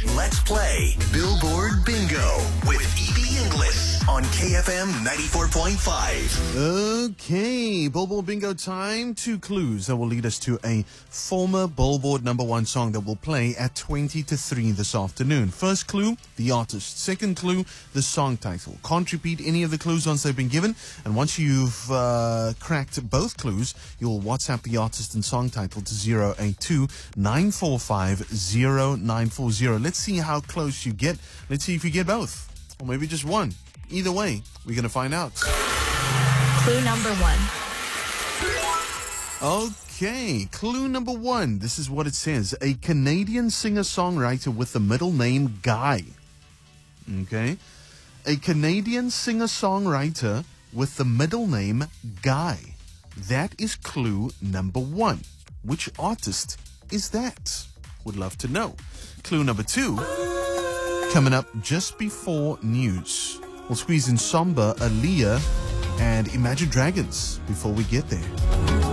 Let's play Billboard Bingo with E.B. Inglis on KFM 94.5. Okay, Billboard Bingo time. 2 clues that will lead us to a former Billboard #1 song that will play at 20 to 3 this afternoon. First clue, the artist. Second clue, the song title. Can't repeat any of the clues once they've been given. And once you've cracked both clues, you'll WhatsApp the artist and song title to 082-945-0940. Let's see how close you get. Let's see if you get both. Or maybe just one. Either way, we're going to find out. Clue number 1. Okay, clue number 1. This is what it says. A Canadian singer-songwriter with the middle name Guy. Okay? A Canadian singer-songwriter with the middle name Guy. That is clue number 1. Which artist is that? Would love to know. Clue number 2. Coming up just before news. We'll squeeze in Samba, Aaliyah, and Imagine Dragons before we get there.